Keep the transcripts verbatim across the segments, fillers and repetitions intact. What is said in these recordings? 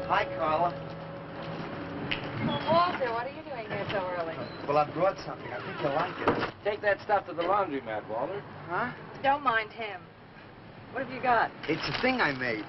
Hi, Carla. Oh, Walter, what are you doing here so early? Well, I brought something. I think you'll like it. Take that stuff to the laundromat, Walter. Huh? Don't mind him. What have you got? It's a thing I made.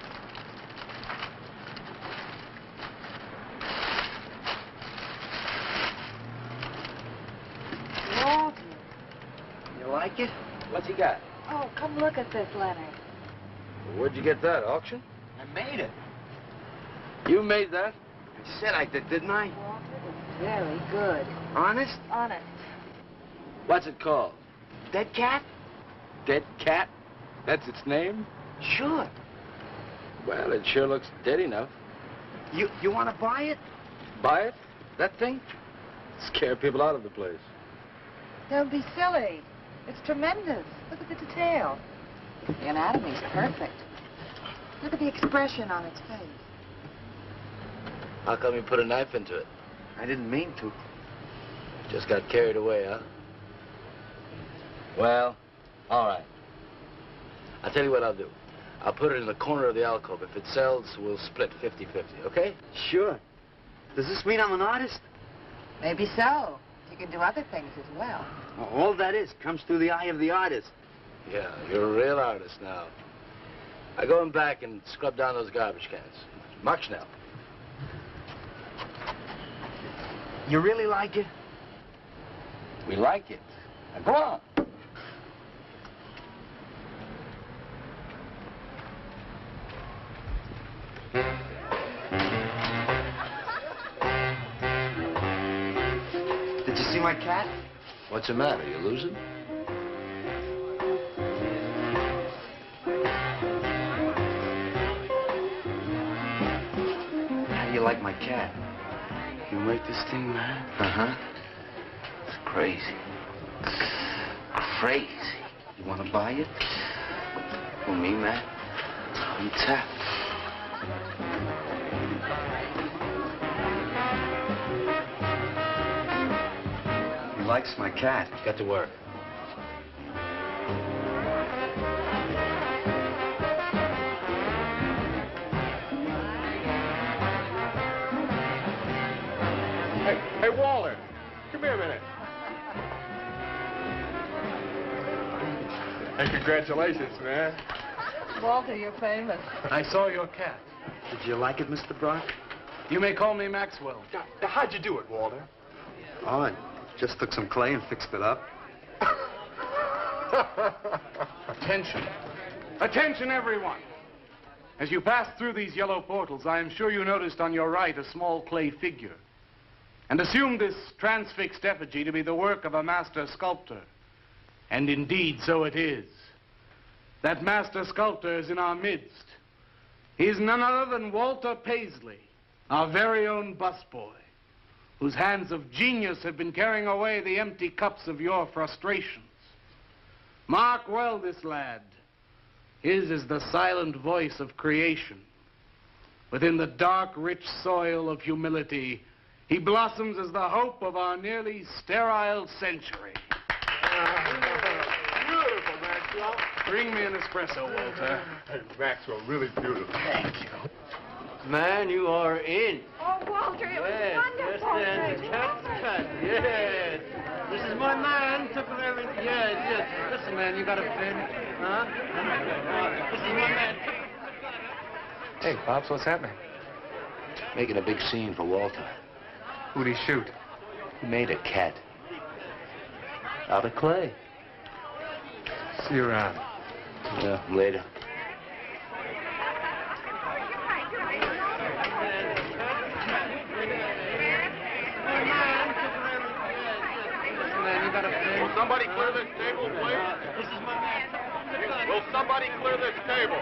Walter. You like it? What's he got? Oh, come look at this, Leonard. Where'd you get that, auction? I made it. You made that? I said I did, didn't I? Walter, it's very good. Honest? Honest. What's it called? Dead cat? Dead Cat? That's its name? Sure. Well, it sure looks dead enough. You you want to buy it? Buy it? That thing? Scare people out of the place. Don't be silly. It's tremendous. Look at the detail. The anatomy's perfect. Look at the expression on its face. How come you put a knife into it? I didn't mean to. Just got carried away, huh? Well, all right. I'll tell you what I'll do. I'll put it in the corner of the alcove. If it sells, we'll split fifty fifty, okay? Sure. Does this mean I'm an artist? Maybe so. You can do other things as well. All that is comes through the eye of the artist. Yeah, you're a real artist now. I go in back and scrub down those garbage cans. Mach schnell. You really like it? We like it. Now go on. Did you see my cat? What's the matter? You losing? How do you like my cat? You make this thing, man? Uh-huh. It's crazy. Crazy. You want to buy it? For me, man? I'm tapped. He likes my cat. Get to work. Hey, hey, Walter, come here a minute. Hey, congratulations, man. Walter, you're famous. I saw your cat. Did you like it, Mister Brock? You may call me Maxwell. Now, how'd you do it, Walter? Oh, I just took some clay and fixed it up. Attention. Attention, everyone. As you pass through these yellow portals, I am sure you noticed on your right a small clay figure, and assumed this transfixed effigy to be the work of a master sculptor. And indeed, so it is. That master sculptor is in our midst. He is none other than Walter Paisley, our very own busboy, whose hands of genius have been carrying away the empty cups of your frustrations. Mark well this lad. His is the silent voice of creation. Within the dark, rich soil of humility, he blossoms as the hope of our nearly sterile century. Beautiful, Maxwell. Bring me an espresso, Walter. Hey, Maxwell, really beautiful. Thank you. Man, you are in. Oh, Walter, it Yes, was wonderful. yes, yes, cut, cut, yes. This is my man, took her everything. Yes, yes. Listen, man, you got a fin, huh? This is my man. Hey, Pops, what's happening? Making a big scene for Walter. Who'd he shoot? He made a cat. Out of clay. See you around. Yeah, later. Will somebody clear this table, please? This is my man. Will somebody clear this table?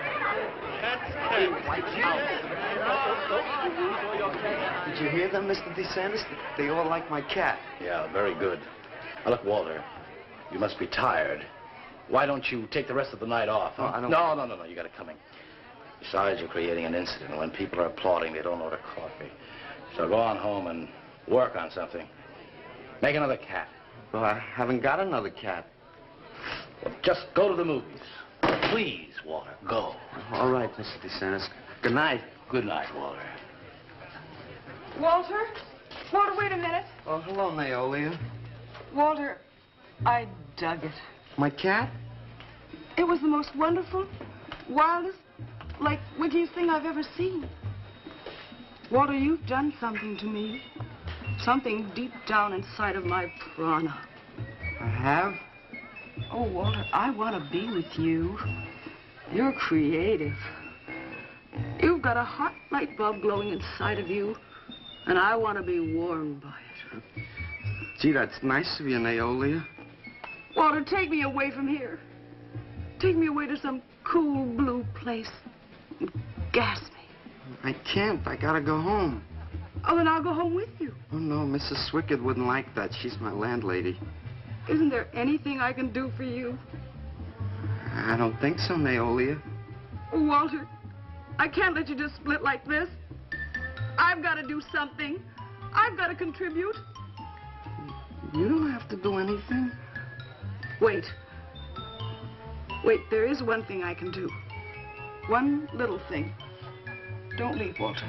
Did you hear them, Mister DeSantis? They all like my cat. Yeah, very good. Now, look, Walter, you must be tired. Why don't you take the rest of the night off? Huh? Oh, I don't... No, no, no, no, you got it coming. Besides, you're creating an incident. When people are applauding, they don't order coffee. So go on home and work on something. Make another cat. Well, I haven't got another cat. Well, just go to the movies. Please, Walter, go. All right, Mister DeSantis. Good night. Good night, Walter. Walter? Walter, wait a minute. Oh, hello, Naolia. Walter, I dug it. My cat? It was the most wonderful, wildest, like, wittiest thing I've ever seen. Walter, you've done something to me. Something deep down inside of my prana. I have? Oh, Walter, I want to be with you. You're creative. You've got a hot light bulb glowing inside of you, and I want to be warmed by it. Gee, that's nice of you, Naolia. Walter, take me away from here. Take me away to some cool blue place and gas me. I can't. I gotta go home. Oh, then I'll go home with you. Oh, no, Missus Swickard wouldn't like that. She's my landlady. Isn't there anything I can do for you? I don't think so, Naolia. Oh, Walter, I can't let you just split like this. I've got to do something. I've got to contribute. You don't have to do anything. Wait. Wait, there is one thing I can do. One little thing. Don't leave, Walter.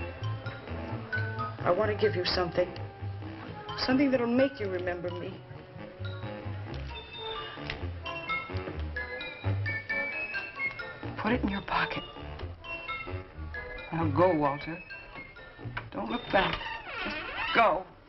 I want to give you something. Something that'll make you remember me. Put it in your pocket. Now go, Walter. Don't look back. Just go.